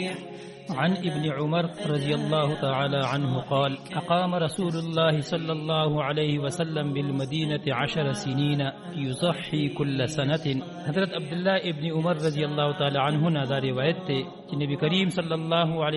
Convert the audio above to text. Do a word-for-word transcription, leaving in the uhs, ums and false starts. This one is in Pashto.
عن ابن عمر رضي الله تعالى عنه قال أقام رسول الله صلى الله عليه وسلم بالمدينة عشر سنين يضحي كل سنة. حضرت عبداللہ ابن عمر رضی اللہ تعالی عنہ نے دا روایت تے کہ نبی کریم صلی اللہ علیہ